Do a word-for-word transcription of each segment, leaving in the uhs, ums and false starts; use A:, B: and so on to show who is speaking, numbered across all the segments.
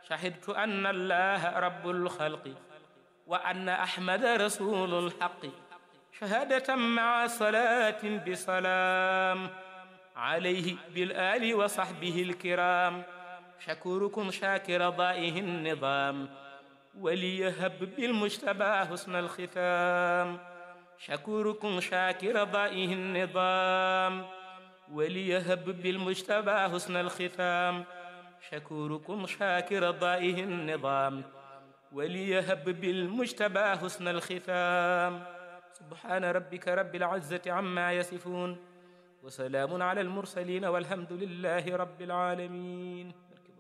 A: شهدت أن الله رب الخلق وأن أحمد رسول الحق شهادة مع صلاة بسلام عليه بالآل وصحبه الكرام شكوركم شاكر ضائه النظام وليهب بالمجتبى حسن الختام شكوركم شاكر ضائه النظام وليهب بالمجتبى حسن الختام شكوركم شاكر ضائه النظام وليهب بالمجتبى حسن الختام سبحان ربك رب العزة عما يصفون وسلام على المرسلين والحمد لله رب العالمين.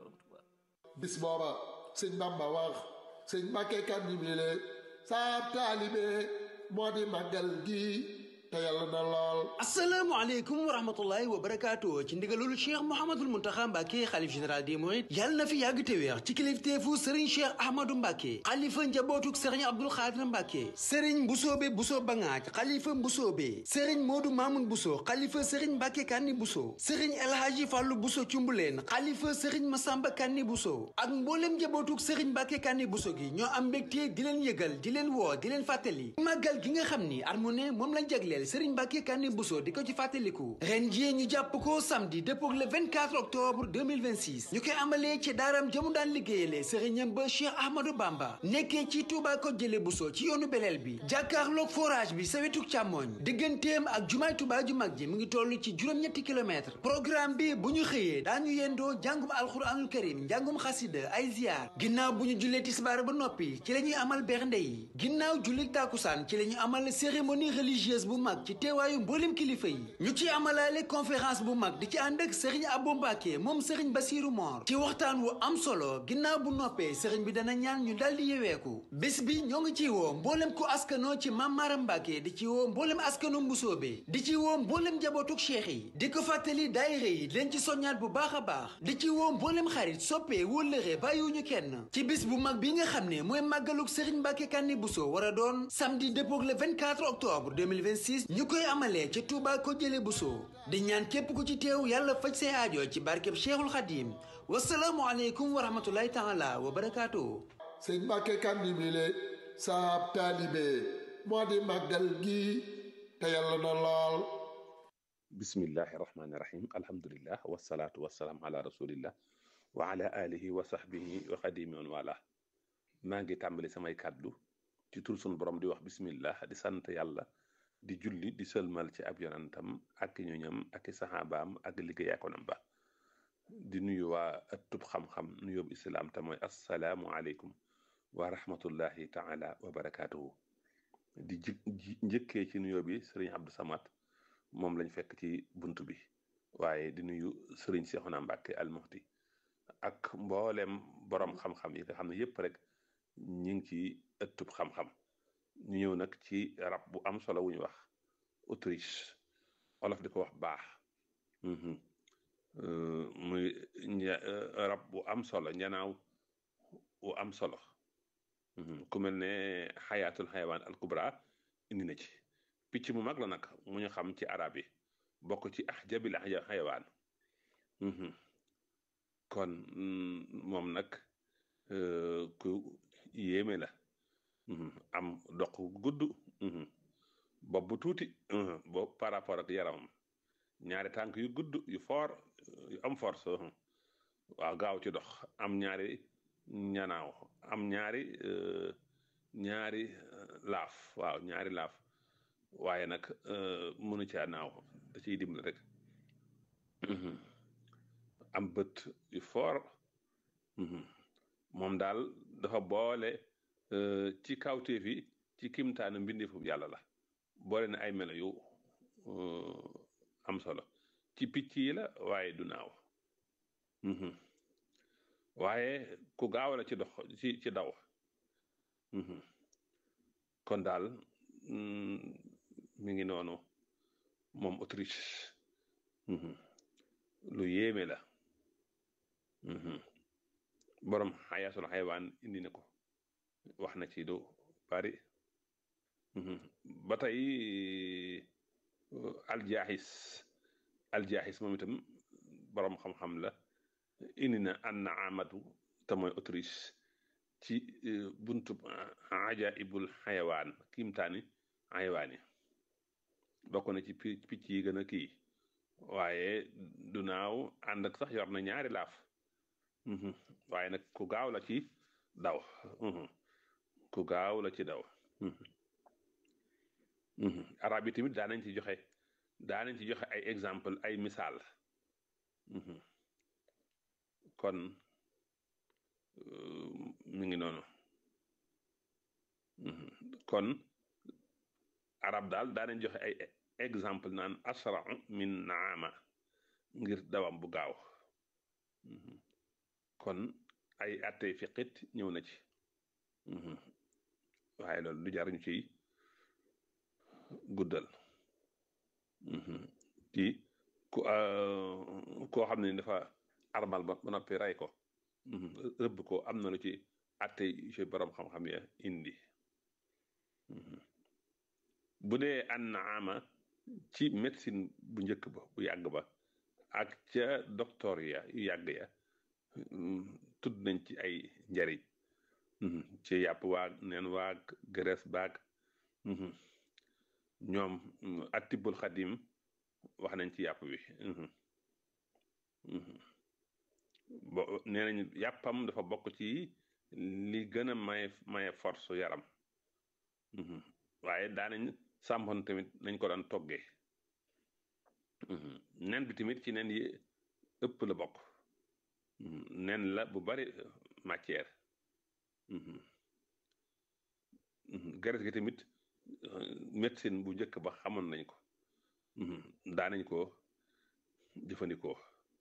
B: bis booba sëñ Bamba wax sëñ Mbàkke Kanni saab taalibe moo di màggal gi te yàlla na lool.
C: asalaamaaleykum wa rahmatullahi wa barakaatu. ci ndigalul cheikh Mouhamadul Muntaxa Mbàkke xalif général des mourides yàlla na fi yàgg te wéex ci kilifteefu sëriñ cheikh Ahmadou Mbàkke xalifa njabootuk sëriñ Abdul Xaadir Mbàkke sëriñ Mbusoobe Buso Bangaaj xalifa Mbusoobe sëriñ Moodu Maamun Buso xalifa sëriñ Mbàkke Kanni Buso sëriñ Elhaaji Fàllu Buso Cumbuleen xalifa sëriñ Masamba Kanni Buso ak mboolem njabootuk sëriñ Mbàkke Kanni Buso gi ñoo am mbégte di leen yëgal di leen woo di leen fàttali màggal gi nga xam ni at mu ne moom lañ jagleel sëriñ Mbàkke Kanni Buso di ko ci fàttaliku ren jii ñu jàpp ko samedi dëppook le vingt-quatre octobre deux mille vingt-six ñu koy amalee ci daaram jëmu daan liggéeyale sëriñam ba Cheikh Ahmadou Bamba nekkee ci Touba ko jële Buso ci yoonu beleel bi jàkkaarloog forage bi sa wetuk càmmooñ digganteem ak jumaay Touba ju mag ji mu ngi toll ci juróom-ñetti kilomètres programme bi bu ñu xëyee daañu yendoo njàngum alxuraanul karim njàngum xasida ay ziar ginnaaw bu ñu jullee tisbaar ba noppi ci la ñuy amal bernde yi ginnaaw julli tàkkusaan ci la ñu amal cérémonie religieuse bu mag ci teewaayu mboolem kilifa yi ñu ci amalaale conférence bu mag di ci ànd ak sëriñ Abo Mbàkke moom sëriñ Basiiru Moor ci waxtaan wu am solo ginnaaw bu noppee sëriñ bi dana ñaan ñu daldi yeweeku bés bi ñoo ngi ci woo mboolem ku askanoo ci Maam Maaram Mbàkke di ci woo mboolem askanu Mbusoobe di ci woo mboolem njabootuk cheikh yi di ko fàttali daayira yi leen ci soññaat bu baax a baax di ci woo mboolem xarit soppee wóllëre bàyyiwuñu kenn ci bis bu mag bi nga xam ne mooy màggaluk sëriñ Mbàkke Kanni Buso war a doon samedi dëppook le vingt-quatre octobre deux mille vingt-six ñu koy amalee ci Touba ko jële Buso di ñaan képp ku ci teew yàlla faj say aajo ci barkeb Cheikhul Xadim wasalaamu aleykum wa rahmatullahi taala wa barakaatu.
B: sëñ Mbàkke Kanni bile saab taalibe moo di màggal gi te yàlla na lool.
D: bismillahi rahmaani rahim alhamdulillah wasalaatu wasalaam ala rasulillah wa ala alihi wa sahbihi wa xadimi on wala maa ngi tàmbali samay kàddu ci tur sun borom di wax bismillah di sant yàlla di julli di sëlmal ci ab yonantam ak ñoñam ak i saxaabaam ak liggéeyaakonam ba di nuyu waa ëttub xam-xam nuyób islaam te mooy assalaamu aleykum wa rahmatullahi taala wa barakaatuhu di ji njëkkee ci nuyoo bi sëriñ Abdou Samad moom lañ fekk ci bunt bi waaye di nuyu sëriñ Seexuna Mbàkke almuxti ak mbooleem boroom xam-xam yi nga xam ne yépp rek ñi ngi ci ëttub xam-xam ñu ñëw nag ci rab bu am solo wu ñu wax Autriche olof di ko wax baax muy rab bu am solo njanaaw bu am solo ku mel ne xayaatul xayawaan al kubra indi na ci picc mu mag la nag mu ñu xam ci arab yi bokk ci ahjabil xayawaan kon moom nag ku yéeme la am doq gudd bopp bu tuuti bo par rapport ak yaramam ñaari tànk yu gudd yu fort yu am force waaw gaaw ci dox am ñaari ñanaaw am ñaari ñaari laaf waaw ñaari laaf waaye nag mënu caa naaw da ciy dimbali rek am bët yu fort moom daal dafa boole ci kawteef yi ci kimtaanu mbindeefu yàlla la boole na ay melo yu am solo ci picc yi la waaye du naaw waaye ku gaaw la ci dox ci ci daw kon daal mi ngi noonu moom Autriche lu yéeme la borom xayaatul xayawaan indi na ko wax na ci du bari ba tey aljaaxis aljaaxis moom itam borom xam-xam la indi na an naamatu te mooy Autriche ci buntu ajaibul xayawaan kiimtaani xayawaan yi bokk na ci picc yi gën a kii waaye du naaw ànd ak sax yor na ñaari laaf waaye nag ku gaaw la ci daw ku gaaw la ci daw arab yi tamit daanañ ci joxe daanañ ci joxe ay exemple ay misaal kon mi ngi noonu kon arab daal daanañ joxe ay exemple naan asra'u min naama ngir dawam bu gaaw kon ay attey fiqit ñëw na ci waaye loolu du jar ñu ciy guddal ci ku koo xam ne dafa armal ba ba noppi rey ko rëbb ko am na lu ci attey ci borom xam-xam ya indi bu dee an naama ci médecine bu njëkk ba bu yàgg ba ak ca docteur ya yu yàgg ya tudd nañ ci ay njariñ ci yàpp waag neen waag graisse baag ñoom atibul xadim wax nañ ci yàpp bi bo nee nañ yàppam dafa bokk ci li gën a maye maye force yaram waaye daanañ sàmmoon tamit nañ ko daan toggee nen bi tamit ci nen yi ëpp la bokk nen la bu bari matière graisse gi tamit médecine bu njëkk ba xamoon nañ ko daanañ ko jëfandikoo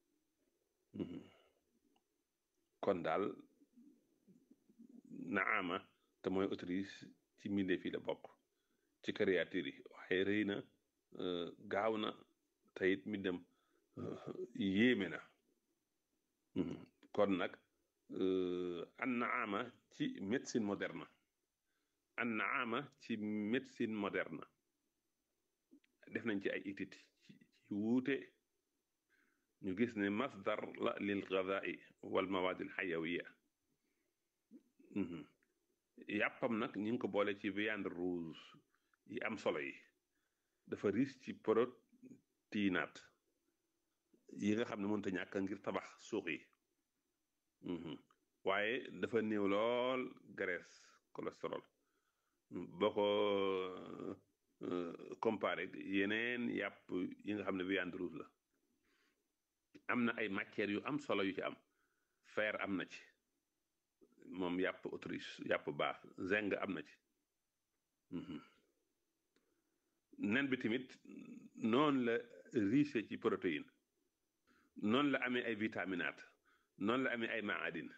D: kon daal naama te mooy Autriche ci mbindeef yi la bokk ci créature yi waaye rëy na gaaw na te it mi dem yéeme na kon nag an naama ci médecine moderne an naama ci médecine moderne def nañ ci ay études ci wuute ñu gis ne masdar la lil ghadaa'i wal mawaad al hayawiya yàppam nag ñu ngi ko boole ci viande rouge yi am solo yi dafa riche ci protéinat yi nga xam ne mënta ñàkk ngir tabax suux yi waaye dafa néew lool graisse cholestérol boo ko comparé yeneen yàpp yi nga xam ne viande rouge la am na ay matières yu am solo yu ci am fer am na ci moom yàpp Autriche yàpp baax zinc am na ci nen bi tamit noonu la riche ci protéine noonu la amee ay vitaminate noonu la amee ay maadin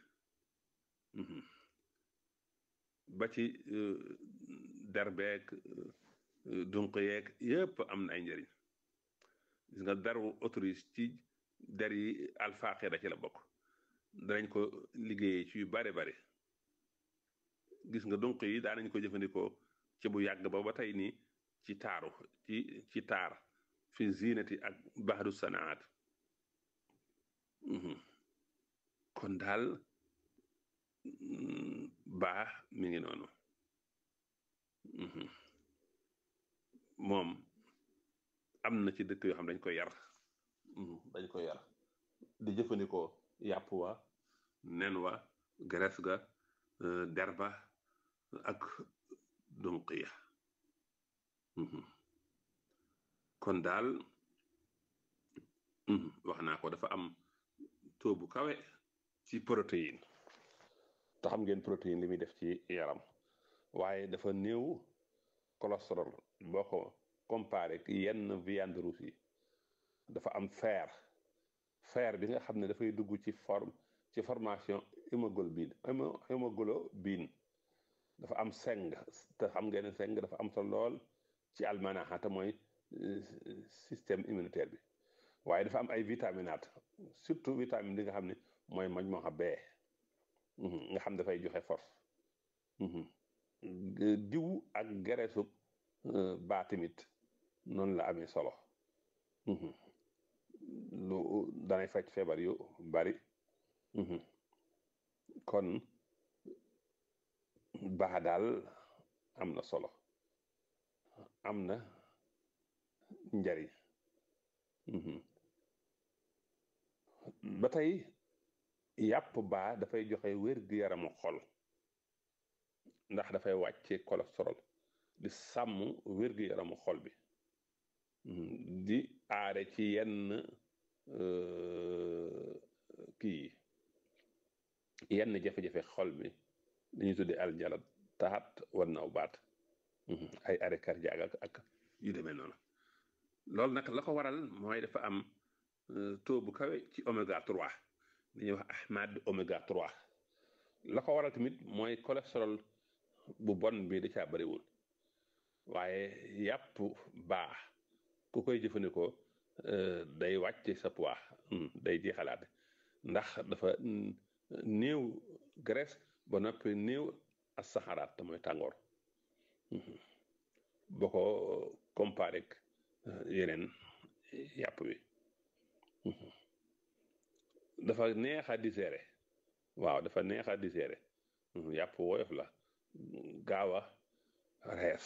D: ba ci derbeek dunq yeeg yëpp am na ay njëriñ gis nga deru Autriche ci der yi alfaqira ci la bokk danañ ko liggéeyee ci yu bare bare gis nga dunq yi daanañ ko jëfandikoo ci bu yàgg ba ba tey nii ci taaru ci ci taar fi zinati ak bahru sanaat kon daal baax mi ngi noonu moom am na ci dëkk yoo xam dañ koy yar dañ koy yar di jëfandikoo yàpp wa nen wa graisse ga derba ak dunq ya kon daal wax naa ko dafa am taux bu kawe ci protéine te xam ngeen protéine li muy def ci yaram waaye dafa néew cholestérol boo ko comparé ak yenn viande rouge yi dafa am fer fer bi nga xam ne dafay dugg ci forme ci formation hémoglobine hémoglobine dafa am seng te xam ngeen ne seng dafa am solo lool ci almanaxa te mooy système immunitaire bi waaye dafa am ay vitaminate surtout vitamine bi nga xam ne mooy majmuha B nga xam dafay joxe force diw ak gereesu baa tamit noonu la amee solo lu danay faj feebar yu bari kon baa daal am na solo am na njariñ ba tey yàpp baa dafay joxe wér-gu-yaramu xol ndax dafay wàcce cholestérol di sàmm wér-gu-yaramu xol bi di aare ci yenn kii yenn jafe-jafe xol bi dañuy tudde aljalab taat wan naw baat ay arrêt cardiaque ak yu demee noonu loolu nag la ko waral mooy dafa am taux bu kawe ci oméga trois dañuy wax ahmad oméga trois la ko waral tamit mooy cholestérol bu bon bi da caa bëriwul waaye yàpp baa ku koy jëfandikoo day wàcce sa poids day jeexalaat ndax dafa néew graisse ba noppi néew as saxaraat te mooy tàngoor boo ko comparé ak yeneen yàpp bi dafa neex a digérer waaw dafa neex a digérer yàpp woyof la gaaw a rees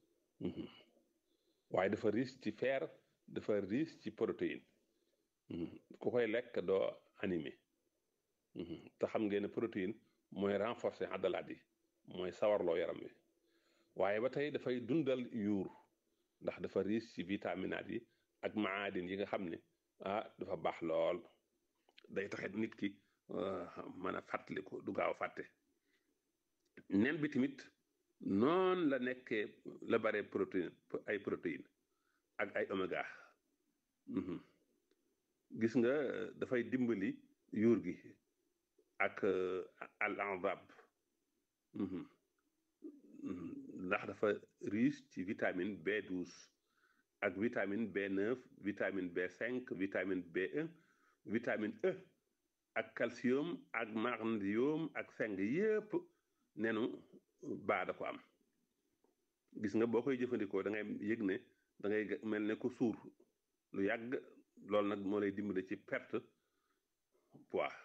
D: waaye dafa riche ci fer dafa riche ci protéine ku koy lekk doo animé te xam ngeen ne protéine mooy renforcer adalaat yi mooy sawarloo yaram wi waaye ba tey dafay dundal yuur ndax dafa riche ci vitaminaat yi ak maadin yi nga xam ne ah dafa baax lool day taxit nit ki mën a fàttaliku du gaaw a fàtte nen bi tamit noonu la nekkee la bare protéine ay protéine ak ay oméga gis nga dafay dimbali yuur gi ak al anzab ndax dafa riche ci vitamine B douze ak vitamine B neuf vitamine B cinq vitamine B un vitamine E ak calcium ak magnésium ak zinc yépp nenu baa da ko am gis nga boo koy jëfandikoo da ngay yëg ne da ngay mel ne ko suur lu yàgg loolu nag moo lay dimbali ci perte poids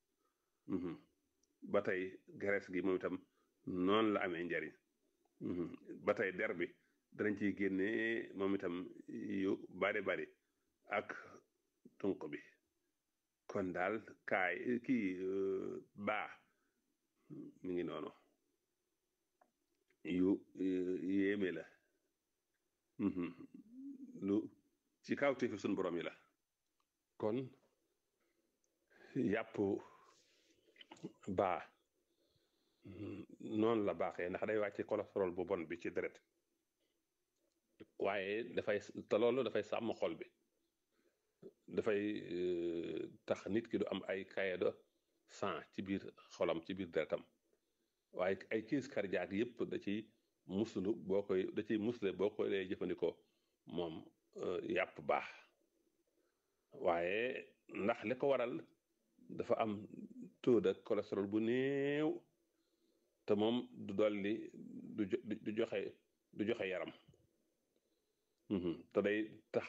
D: ba tey graisse gi moom itam noonu la amee njariñ ba tey der bi danañ ciy génnee moom itam yu bari bari ak tunq bi kon daal kaay kii baa mi ngi noonu yu yéeme la lu ci kawteefi suñ borom yi la kon yàpp baa noonu la baaxee ndax day wàcce cholestérol bu bon bi ci deret waaye dafay te loolu dafay sàmm xol bi dafay tax nit ki du am ay cahier de sang ci biir xolam ci biir deretam waaye ay crise cardiaque yëpp da ciy muslu boo koy da ciy musle boo koy lay jëfandikoo moom yàpp baax waaye ndax li ko waral dafa am taux de cholestérol bu néew te moom du dolli du du joxe du joxe yaram te day tax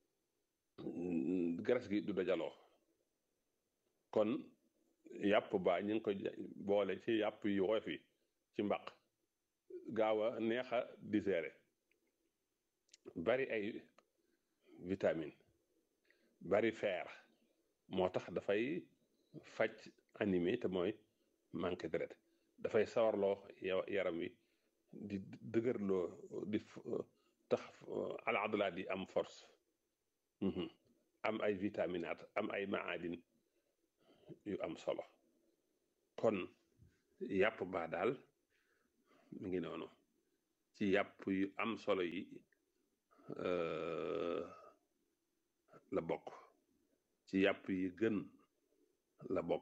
D: graisse gi du dajaloo kon yàpp baa ñu ngi koy boole ci yàpp yu woyof yi ci mbaq gaaw a neex a digérer bari ay vitamine bari fer moo tax dafay faj animé te mooy manque deret dafay sawarloo yaram wi di dëgërloo di tax aladalaat yi am force am ay vitaminaat am ay maadin yu am solo kon yàpp baa daal mi ngi noonu ci yàpp yu am solo yi la bokk ci yàpp yi gën la bokk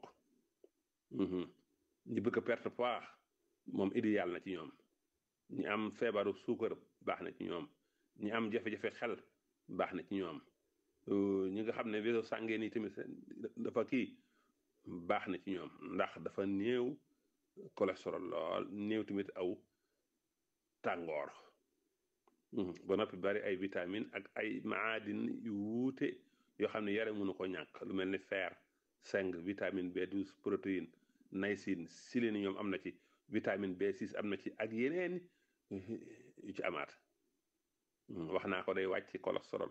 D: ñi bëgg a perte poids moom idéal na ci ñoom ñi am feebaru suukar baax na ci ñoom ñi am jafe-jafe xel baax na ci ñoom ñi nga xam ne wéso sàngeen yi tamit dafa kii baax na ci ñoom ndax dafa néew cholestérol lool néew tamit aw tàngoor ba noppi bari ay vitamine ak ay maadin yu wuute yoo xam ne yare mënu ko ñàkk lu mel ni fer zinc vitamine B douze protéine niacine sélénium am na ci vitamine B six am na ci ak yeneen yu ci amaat wax naa ko day wàcc cholestérol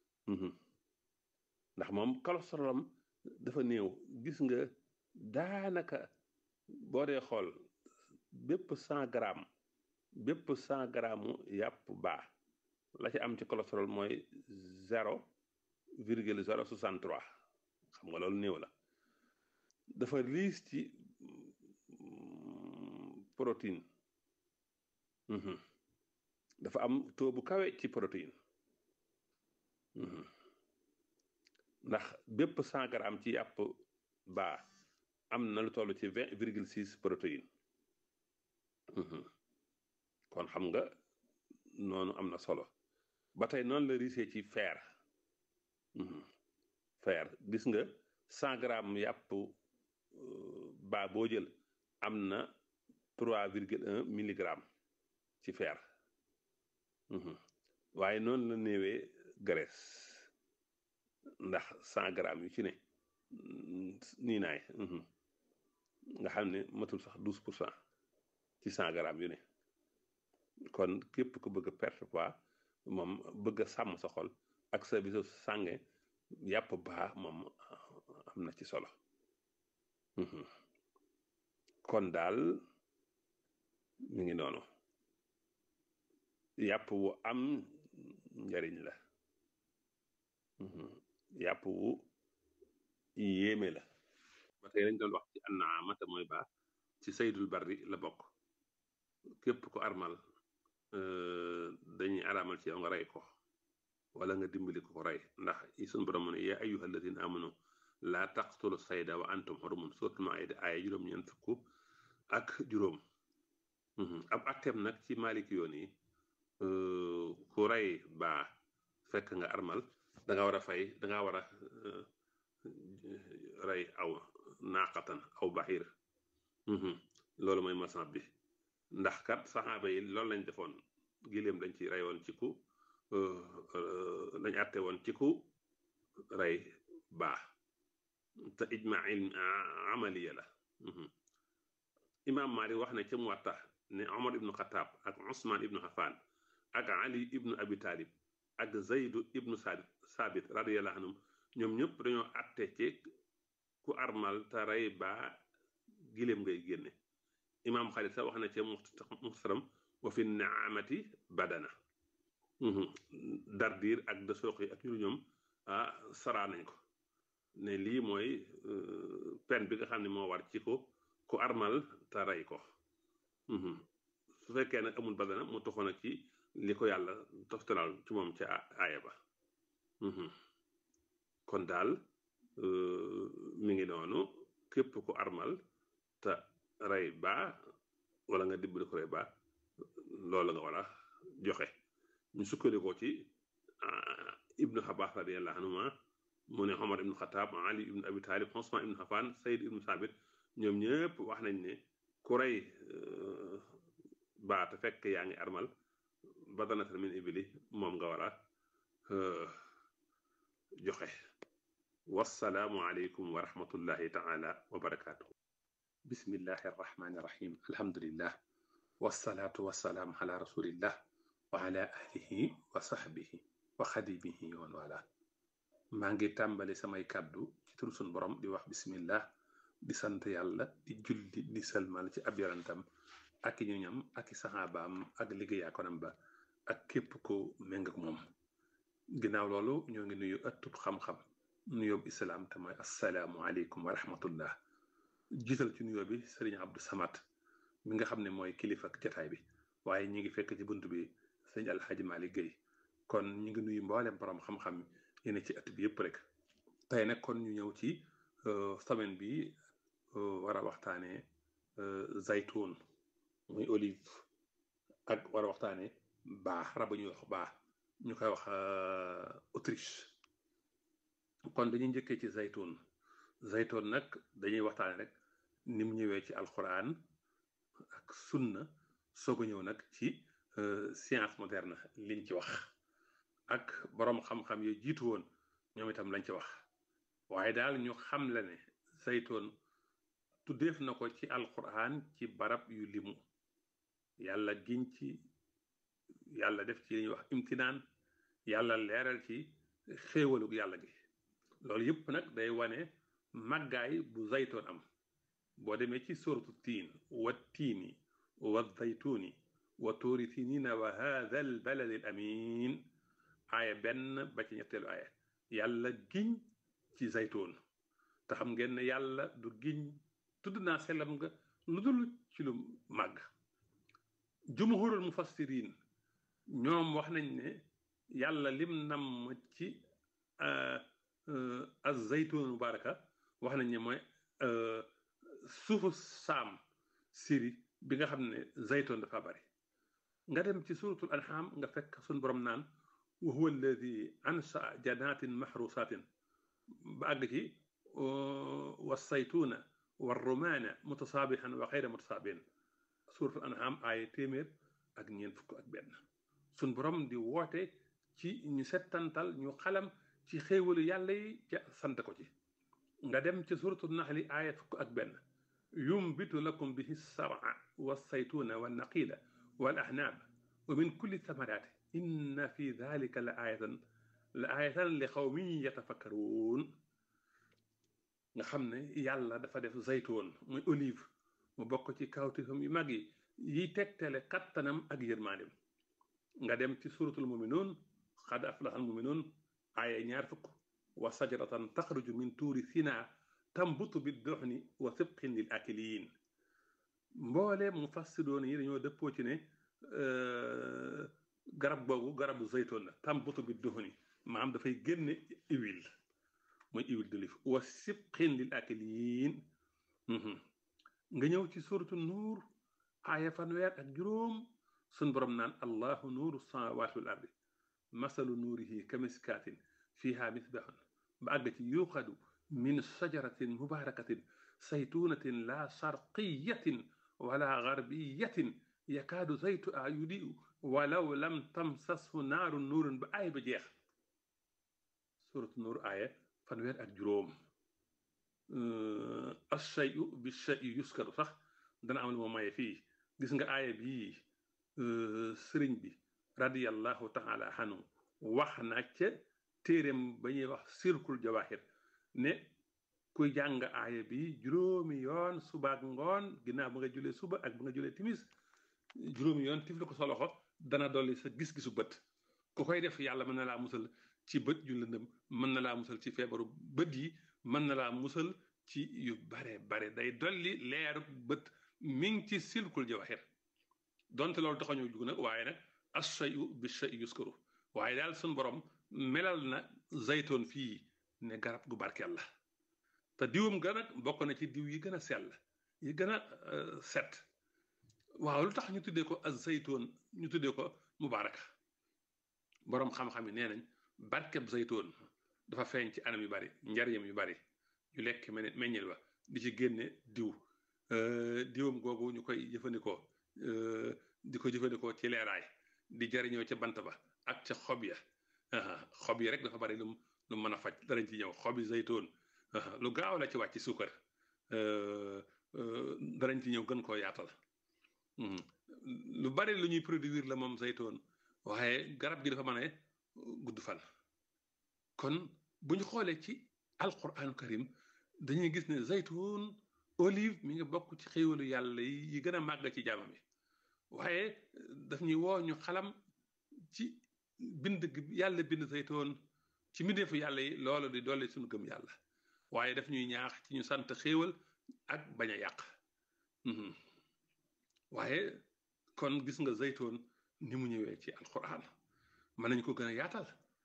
D: ndax moom cholestérol am dafa néew gis nga daanaka boo dee xool bépp cent grammes bépp cent grammes yàpp baa la ci am ci cholestérol mooy zéro virgule zéro soixante trois xam nga loolu néew la dafa riis ci protéine dafa am taux bu kawe ci protéine ndax bépp cent grammes ci yàpp baa am na lu toll ci vingt virgule six protéine kon xam nga noonu am na solo ba tey noonu la riisee ci fer fer gis nga cent grammes yàpp baa boo jël am na trois virgule un milligramme ci fer waaye noonu la néewee graisse ndax cent grammes yu ci ne nii naay nga xam ne matul sax douze pour cent ci cent grammes yu ne kon képp ku bëgg a perte poids moom bëgg a sàmm sa xol ak sa bisu sànge yàpp baa moom am na ci solo kon daal mi ngi noonu yàpp wu am njariñ la yàpp wu yéeme la ba tey lañ doon wax ci annaamata mooy baa ci saydul barri la bokk képp ko armal dañuy araamal ci yow nga rey ko wala nga dimbali ko ko rey ndax sun borom mu ne yaa ayyuha alladina amanu laa taqtulu sayda wa antum xurumun suratul maayida aaya juróom ñeent fukk ak juróom ab atteem nag ci maliki yoon yi ku rey baa fekk nga armal da nga war a fay da nga war a rey aw naaqatan aw baxiir loolu mooy masab bi ndax kat saxaaba yi loolu lañ defoon giléem lañ ci rey woon ci ku lañ atte woon ci ku rey baa te ijma amaliya la imam Maalik wax ne ca Muwatta ne Omar ibnu Xataab ak Usmaan ibnu Affaan ak Ali ibnu Abi Talib ak Zaydu ibnu Saabit radiyallahu anhum ñoom ñëpp dañoo atte ci ku armal te rey baa giléem ngay génne imam Xaalid sax wax na ca Muxtasaram wa fi naamati badana dardiir ak de sooqi ak ñu ñoom ah saraa nañ ko ne lii mooy peine bi nga xam ne moo war ci ko ku armal te rey ko su fekkee nag amul badana mu toxoon ak ci li ko yàlla toftalal ci moom ca aaya ba kon daal mi ngi noonu képp ku armal te rey baa wala nga dimbali ko rey baa loolu nga war a joxe ñu sukkandikoo ci ibnu Abbas radiyallahu anhuma mu ne Omar ibnu Xataab Ali ibnu Abi Talib Usmaan ibnu Affaan Sayd ibnu Saabit ñoom ñëpp wax nañ ne ku rey baa te fekk yaa ngi armal badanatan min ibili moom nga war a joxe wassalaamu aleykum wa rahmatullahi taala wa barakaatuhu bismillahi arrahmani irrahim alhamdulillah wassalaatu wassalaam ala rasulillah wa ala alihi wa sahbihi wa xadimihi woon wala maa ngi tàmbali samay kàddu ci tur sun borom di wax bismillah di sant yàlla di julli di salmal ci ab yarantam ak i ñoñam ak i saxaabaam ak liggéeyaakonam ba ak képp ko méng ak moom ginnaaw loolu ñoo ngi nuyu ëttub xam-xam nuyoob islaam te mooy assalaamu aleykum wa rahmatullah jiital ci nuyoo bi sëriñ Abdou Samad mi nga xam ne mooy kilifa ak jataay bi waaye ñi ngi fekk ci bunt bi sëriñ Alxaaji Malick Gueye kon ñu ngi nuyu mboolem borom xam-xam yéen ci ëtt bi yëpp rek tey nag kon ñu ñëw ci semaine bi war a waxtaanee zaytuun muy olive ak war a waxtaanee baax raba ñuy wax baax ñu koy wax Autriche kon dañuy njëkkee ci zaytuun zaytuun nag dañuy waxtaane rek ni mu ñëwee ci alquran ak sunna soog a ñëw nag ci science moderne liñ ci wax ak boroom xam-xam yu jiitu woon ñoom itam lañ ci wax waaye daal ñu xam la ne zaytuun tuddeef na ko ci alquran ci barab yu limu yàlla giñ ci yàlla def ci li ñuy wax imtinaan yàlla leeral ci xéewalug yàlla gi loolu yëpp nag day wane màggaay bu zaytoon am boo demee ci suratu tiin wa tiini wa zaytuuni wa tuuri sinina wa haada al baladi al amin aaya benn ba ci ñetteelu aaya yàlla giñ ci zaytoon te xam ngeen ne yàlla du giñ tudd naa sellam nga lu dul ci lu màgg jumhurul mufassirin ñoom wax nañ ne yàlla lim nam ci az zaytun mubaraka wax nañ ne mooy suufu saam siri bi nga xam ne zaytun dafa bari nga dem ci suratul an'am nga fekk suñ borom naan wa huwa alladi ansaa jannatin mahrusatin ba àgg ci wa saytuna wa rumaana mutasaabihan wa xayra mutasaabihin suratul an'am aaya téeméer ak ñeent fukk ak benn suñ borom di woote ci ñu settantal ñu xalam ci xéewalu yàlla yi ca sant ko ci nga dem ci suratul naxli aaya fukk ak benn yumbitu lakum bihi sar'a wa saytuna wa naqila wal ahnaab wa min kulli thamaraati inna fi dalika la aayatan la aayatan li qawmin yatafakkaruun nga xam ne yàlla dafa def zaytoon muy olive mu bokk ci kawtifam yu mag yi yiy tegtale kattanam ak yërmaandem nga dem ci suratul muminuun xad aflaha al muminuun aaya ñaar fukk wa sajaratan taxruju min tuuri sina tambutu bi duxni wa sibqin lil akiliin mboole mu fassidoon yi dañoo dëppoo ci ne garab boobu garabu zaytoon la tambutu bi duxni maanaam dafay génne huile mooy huile d'olive wa sibqin lil akiliin nga ñëw ci suratu nuur aaya fanweer ak juróom sun borom naan allahu nuuru samaawaati wal ardi masalu nuurihi kamiskaatin fiha misbahun ba àgg ci yuqadu min sajaratin mubarakatin saytunatin la sharqiyatin wala garbiyatin yakaadu zaytuha yudiu walaw lam tamsashu naarun nuurun ba aaya ba jeex suratu nuur aaya fanweer ak juróom ashayu bi shayu yuskaru sax dana am lu ma maye fii gis nga aaya bii sëriñ bi radiyallahu taala anhu wax na ca téeréem ba ñuy wax sirkul jawahir ne kuy jàng aaya bi juróomi yoon suba ak ngoon ginnaaw ba nga julee suba ak ba nga julee timis juróomi yoon tifli ko sa loxo dana dolli sa gis-gisu bët ku koy def yàlla mën na laa musal ci bët yu lëndëm mën na laa musal ci feebaru bët yi mën na laa musal ci yu bare bare day dolli leeru bët mi ngi ci silkul jawahir donte loolu taxañoo jug nag waaye nag ashayu bi shay yuskaru waaye daal suñ borom melal na zaytoon fii ne garab gu barkeel la te diwam ga nag bokk na ci diw yi gën a sell yi gën a set waaw lu tax ñu tuddee ko az zaytoon ñu tuddee ko mubaraka boroom xam-xam yi nee nañ barkeb zaytoon dafa feeñ ci anam yu bari njariñam yu bari yu lekk meññil ba di ci génne diw diwam googu ñu koy jëfandikoo di ko jëfandikoo ci leeraay di jariñoo ca bant ba ak ca xob ya xob yi rek dafa bari lu lu mën a faj darañ ci ñëw xobi zaytoon lu gaaw la ci wàcc suukar darañ ci ñëw gën koo yaatal lu bari lu ñuy produire la moom zaytoon waaye garab gi dafa mën a gudd fan kon bu ñu xoolee ci alquranu karim dañuy gis ne zaytoon olive mi ngi bokk ci xéewalu yàlla yi gën a màgg ci jaamam yi waaye daf ñuy woo ñu xalam ci bind gi yàlla bind zaytoon ci mbindeefu yàlla yi loolu di dolli suñu gëm yàlla waaye daf ñuy ñaax ci ñu sant xéewal ak bañ a yàq waaye kon gis nga zaytoon ni mu ñëwee ci alquran mën nañ ko gën a yaatal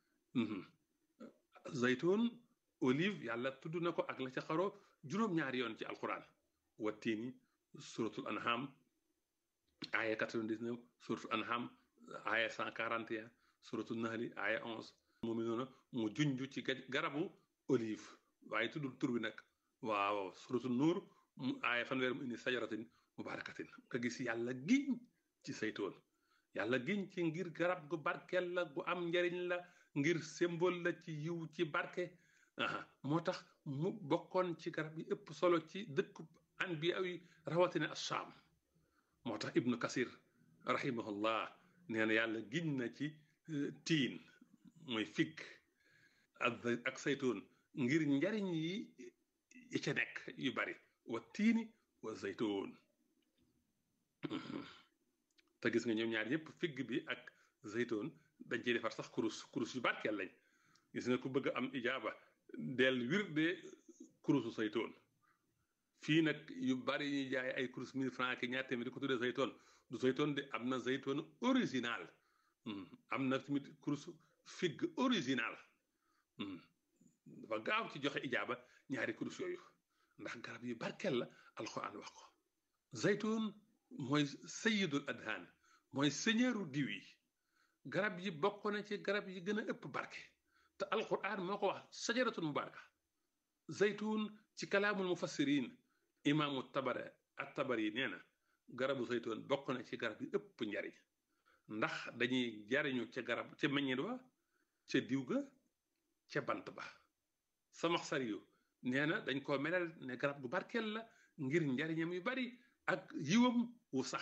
D: zaytoon olive yàlla tudd na ko ak la ca xaro juróom-ñaari yoon ci alquran wa tiini suratul anham aya quatre-vingt-dix-neuf suratul anham aya cent quarante et un suratul nahli aya onze mu mi noona mu junj ci garabu olive waaye tuddul tur bi nag waaw suratul nuur mu aya fanweer mu indi sajaratin mubarakatin nga gis yàlla giñ ci saytoon yàlla giñ ci ngir garab gu barkeel la gu am njariñ la ngir symbole la ci yiw ci barke aa moo tax mu bokkoon ci garab yi ëpp solo ci dëkku anbiya yi rawatina assaam moo tax ibnu kasir rahimahullah nee na yàlla giñ na ci tiin mooy fig ak saytuun ngir njariñ yi yi ca nekk yu bari wa tiini wa zaytuun te gis nga ñoom ñaar yépp figg bi ak zaytuun dañ ciy defar sax kurus kurus yu barkeel lañ gis nga ku bëgg am ijaaba del wirde kurusu zaytuun fii nag yu bari ñuy jaay ay kurus mille francs ki ñaar téeméer di ko tuddee zaytuun du zaytuun de am na zaytuun original am na tamit kurus figg original dafa gaaw ci joxe ijaaba ñaari kurus yooyu ndax garab yu barkeel la alxuraan wax ko zaytuun mooy sayidul adhaan mooy seigneur diw yi garab yi bokk na ci garab yi gën a ëpp barke te alxuraan moo ko wax sajaratun mubaraka zaytuun ci kalaamul mufassirin imaamu tabara at tabari nee na garabu zaytuun bokk na ci garab yi ëpp njariñ ndax dañuy jariñu ca garab ca meññit wa ca diw ga ca bant ba samax sariyu nee na dañ koo melal ne garab gu barkeel la ngir njariñam yu bari ak yiwam wu sax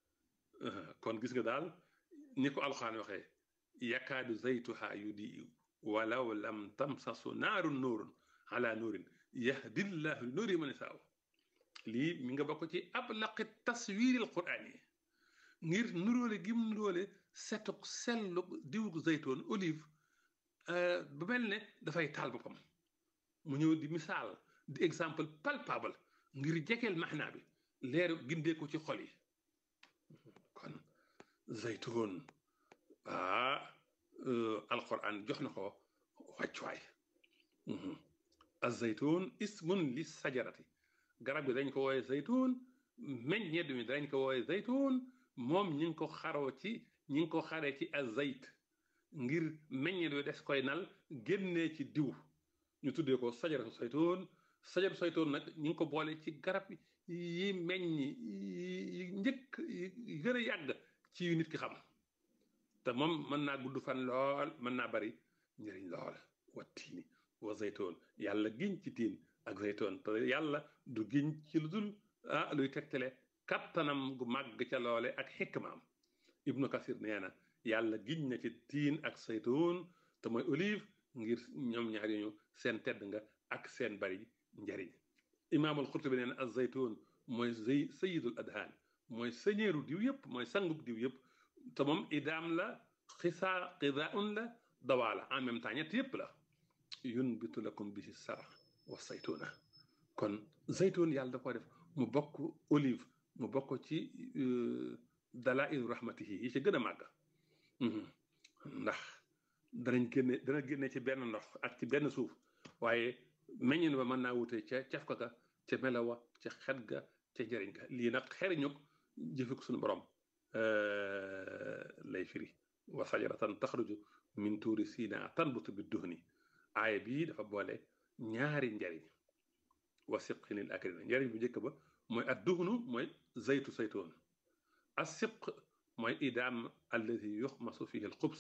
D: kon gis nga daal ni ko alxuraan waxee yakaadu zaytuha yudi walaw lam tamsasu naarun nuurun ala nuurin yahdillahu li nuuri man yasaaw lii mi nga bokk ci ablaqi taswiiril quraan yi ngir nuróole gim nuróole setuk sellu diwgu zaytoon olive ba mel ne dafay taal boppam mu ñëw di misaal di exemple palpable ngir jegeel maxnaa bi leeru gindee ko ci xol yi kon zaytoon ah alquran jox na ko wàccuwaay azaytoon ismun li sajarati garab gi dañ ko wooye zaytoon meññeet mi dañ ko wooye zaytoon moom ñi ngi ko xaroo ci ñi ngi ko xaree ci azayt ngir meññeet wi des koy nal génnee ci diw ñu tuddee ko sajaratu saytoon sajaratu saytoon nag ñu ngi ko boole ci garab yi meññ yi njëkk yi gën a yàgg ci yu nit ki xam te moom mën naa gudd fan lool mën naa bari njëriñ lool wa tiini wa zaytoon yàlla giñ ci tiin ak zaytoon te yàlla du giñ ci lu dul ah luy tegtale kattanam gu màgg ca loole ak xikmaam ibnu kasir nee na yàlla giñ na ci tiin ak zaytoon te mooy olive ngir ñoom ñaar ñu seen tedd nga ak seen bari njariñ imaamul xurtubi nee na az zaytoon mooy zay sayidul adhaan mooy sëñeeru diw yëpp mooy sangub diw yëpp te moom idaam la xisaa qidaun la dawaa la en même temps ñett yëpp la yunbitu lakum bihi sara wa saytuna kon zaytoon yàlla da ko def mu bokk olive mu bokk ci dalailu rahmatihi yi ci gën a màgg ndax danañ génne dana génne ci benn ndox ak ci benn suuf waaye meññin ba mën naa wute ca cafka ga ca melawa ca xet ga ca njëriñ ga lii nag xeriñu jëfe ko suñu borom lay firi wa sajaratan taxruju min tuuri sina tanbutu bi duhni aaya bii dafa boole ñaari njariñ wa siqinil akrina njariñ bu njëkk ba mooy ad duhnu mooy zaytu saytoon as siq mooy idaam alladi yuxmasu fihi al xubs